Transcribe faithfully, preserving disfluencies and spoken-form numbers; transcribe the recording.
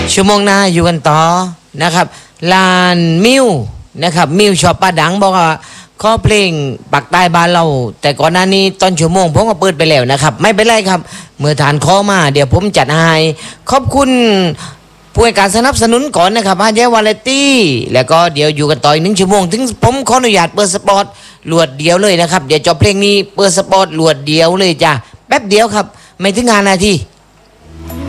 ชั่วโมงหน้าอยู่กันต่อนะครับลานมิวนะครับมิวชอบป้าดังบอกว่าข้อเพลงปักใต้บ้านเราแต่ก่อนหน้านี้ตอนชั่วโมงผมก็เปิดไปแล้วนะครับไม่เป็นไรครับเมื่อฐานข้อมาเดี๋ยวผมจัดให้ขอบคุณผู้ให้การสนับสนุนก่อนนะครับอาเจวาเลตี้แล้วก็เดี๋ยวอยู่กันต่ออีกหนึ่งชั่วโมงถึงผมขออนุญาตเปิดสปอตหลวดเดียวเลยนะครับเดี๋ยวจบเพลงนี้เปิดสปอตหลวดเดียวเลยจ้ะแป๊บเดียวครับไม่ถึงห้านาที